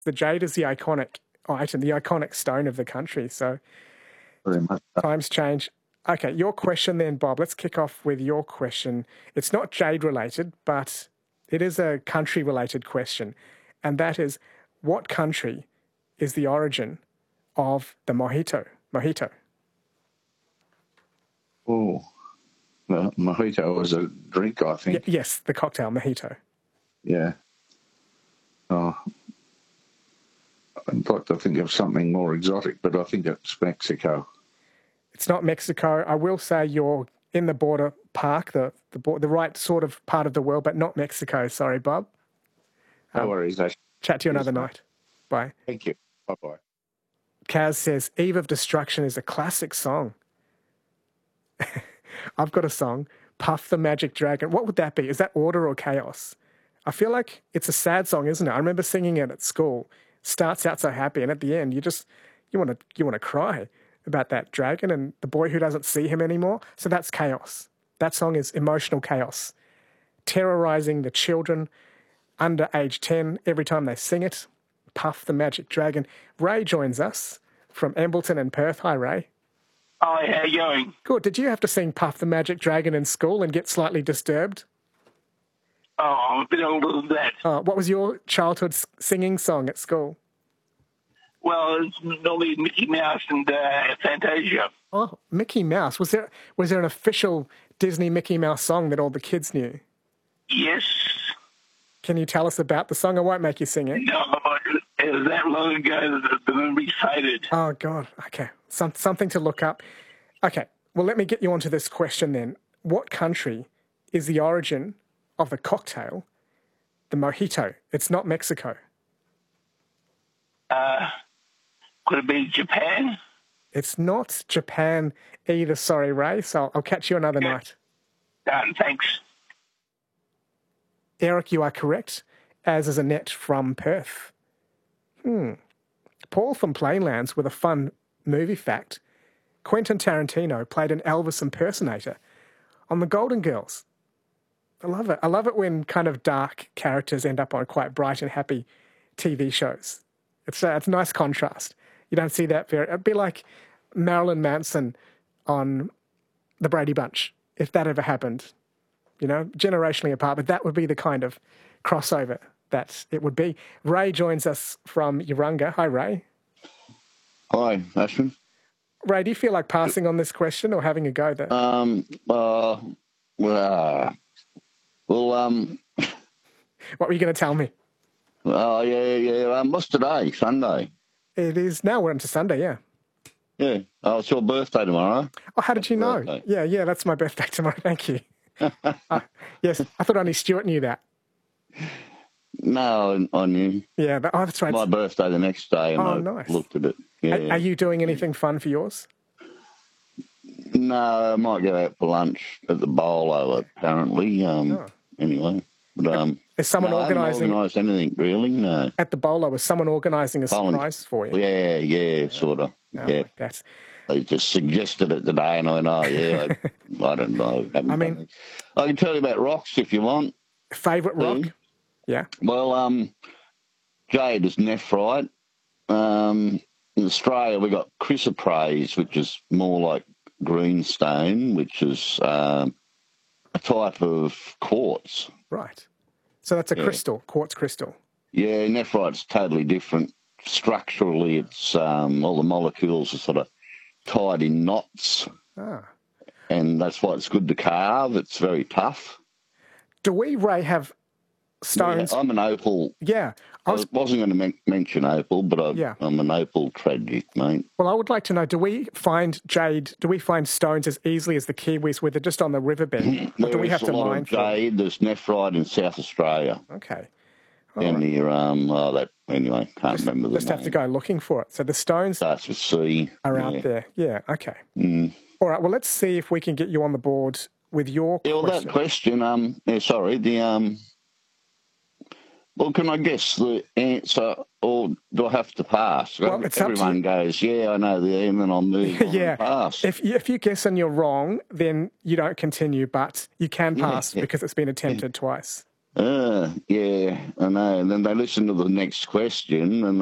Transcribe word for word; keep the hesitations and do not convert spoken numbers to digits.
The jade is the iconic item, the iconic stone of the country. So Very much. times change. Okay, your question then, Bob. Let's kick off with your question. It's not jade related, but it is a country related question. And that is, what country is the origin of the mojito? Mojito. Oh, well, mojito was a drink, I think. Y- yes, the cocktail, mojito. Yeah. Oh, I'd like to think of something more exotic, but I think it's Mexico. It's not Mexico. I will say you're in the border park, the the, bo- the right sort of part of the world, but not Mexico. Sorry, Bob. No Um, worries. Ash. Chat to you another Cheers, mate. night. Bye. Thank you. Bye-bye. Kaz says, Eve of Destruction is a classic song. I've got a song, Puff the Magic Dragon. What would that be? Is that order or chaos? I feel like it's a sad song, isn't it? I remember singing it at school. Starts out so happy, and at the end, you just, you want to you want to cry about that dragon and the boy who doesn't see him anymore. So that's chaos. That song is emotional chaos, terrorizing the children under age ten every time they sing it. Puff the Magic Dragon. Ray joins us from Embleton and Perth. Hi, Ray. Hi, how you going? Good. Did you have to sing Puff the Magic Dragon in school and get slightly disturbed? Oh, I'm a bit older than that. Uh, what was your childhood s- singing song at school? Well, it's normally Mickey Mouse and uh, Fantasia. Oh, Mickey Mouse. Was there was there an official Disney Mickey Mouse song that all the kids knew? Yes. Can you tell us about the song? I won't make you sing it. No, it was that long ago that the memory faded. Oh, God. Okay. Some, something to look up. Okay. Well, let me get you onto this question then. What country is the origin of the cocktail, the mojito? It's not Mexico. Uh, could it be Japan? It's not Japan either. Sorry, Ray. So I'll, I'll catch you another Yeah. night. Done, thanks. Eric, you are correct, as is Annette from Perth. Hmm. Paul from Plainlands with a fun movie fact. Quentin Tarantino played an Elvis impersonator on The Golden Girls. I love it. I love it when kind of dark characters end up on quite bright and happy T V shows. It's a, it's a nice contrast. You don't see that very... It'd be like Marilyn Manson on The Brady Bunch, if that ever happened. You know, generationally apart, but that would be the kind of crossover that it would be. Ray joins us from Urunga. Hi, Ray. Hi, Ashton. Ray, do you feel like passing on this question or having a go there? Um, uh, well, well, um, What were you going to tell me? oh, yeah, yeah, um, what's today? Sunday? It is now. We're into Sunday, yeah. Yeah. Oh, it's your birthday tomorrow. Oh, how did you know? Birthday. Yeah, yeah, that's my birthday tomorrow. Thank you. uh, yes, I thought only Stuart knew that. No, I knew. Yeah, but, oh, that's right. My birthday the next day, and Oh, I nice. looked at it. Yeah. Are, are you doing anything fun for yours? No, I might go out for lunch at the Bolo, apparently. Um, Oh. Anyway. But, um, Is someone no, I haven't organising organised anything, really, no. at the bowler? Was someone organising a Colin- surprise for you? Yeah, yeah, sort of. Oh, Yeah. that's, They just suggested it today, and I went, oh, yeah, I, I don't know. Haven't I mean- done it. I can tell you about rocks if you want. favourite rock? Mm. Yeah. Well, um, jade is nephrite. Um, in Australia, we got chrysoprase, which is more like greenstone, which is um, a type of quartz. Right. So that's a Yeah. crystal, quartz crystal. Yeah, nephrite's totally different. Structurally, it's um, all the molecules are sort of tied in knots, Ah. and that's why it's good to carve. It's very tough. Do we, Ray, have stones? Yeah, I'm an opal. Yeah. I I was, wasn't going to men- mention opal, but I, Yeah. I'm an opal tragic, mate. well, I would like to know, do we find jade, do we find stones as easily as the Kiwis where they're just on the riverbed? Or do There we is have a to lot mine of for them? jade. There's nephrite in South Australia. Okay. All Down right. near, um, oh, that, anyway, can't remember the Just name. have to go looking for it. So the stones Starts with C. are yeah. out there. Yeah, okay. Mm. All right, well, let's see if we can get you on the board with your Yeah, well, question. that question, um, yeah, sorry, the, um, well, can I guess the answer, or do I have to pass? Well, it's up to Everyone you. goes, yeah, I know the, and then I'll move on Yeah. and pass. If you, if you guess and you're wrong, then you don't continue, but you can Yeah, pass yeah. because it's been attempted twice. Uh, yeah, I know. And then they listen to the next question and